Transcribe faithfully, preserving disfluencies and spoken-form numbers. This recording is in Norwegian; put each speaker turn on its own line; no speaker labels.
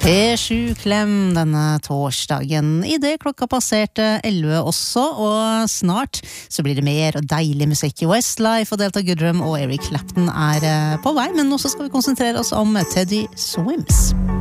P sju-klem denne torsdagen. I det klokka passerte elleve også, og snart så blir det mer og deilig musikk i Westlife, og Delta Goodrem og Eric Clapton er på vei, men nå så skal vi konsentrere oss om Teddy Swims.